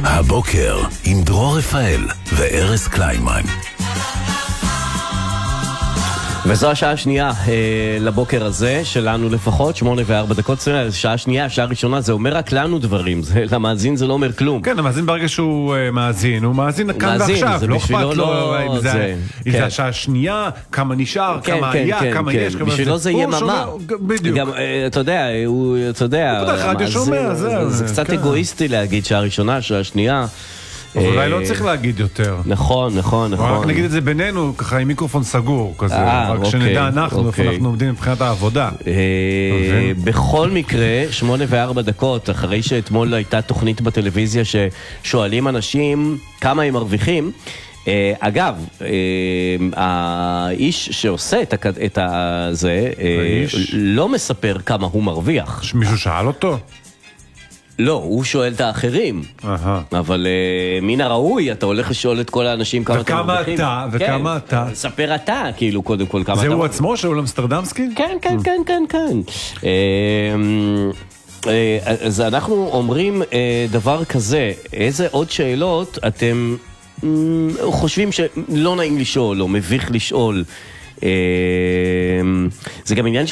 הבוקר עם דרור רפאל וארז קליינמן. וזו השעה השנייה לבוקר הזה, שלנו לפחות, 8:04. שעה שנייה, שעה ראשונה, זה אומר רק לנו דברים, למאזין זה לא אומר כלום. כן, המאזין ברגע שהוא מאזין, הוא מאזין כאן ועכשיו, לא אכפת לו אם זה השעה השנייה, כמה נשאר, כמה היה, כמה יש, בשבילו זה יממה. בדיוק. גם, אתה יודע, זה קצת אגואיסטי להגיד שעה ראשונה, שעה שנייה. אולי לא צריך להגיד יותר. נכון. רק נגיד את זה בינינו, ככה עם מיקרופון סגור כזה, רק שנדע אנחנו, איפה אנחנו עומדים מבחינת העבודה. בכל מקרה, 8:04, אחרי שאתמול הייתה תוכנית בטלוויזיה ששואלים אנשים כמה הם מרוויחים, אגב, האיש שעושה את זה לא מספר כמה הוא מרוויח. מישהו שאל אותו? לא, הוא שואל את האחרים. אבל מן הראוי, אתה הולך לשאול את כל האנשים כמה אתם מרוויחים. וכמה אתה? ספר אתה, כאילו, קודם כל, כמה אתה... זהו עצמו, שאול אמסטרדמסקי? כן. אז אנחנו אומרים דבר כזה, איזה עוד שאלות אתם חושבים שלא נעים לשאול, או מביך לשאול? זה גם עניין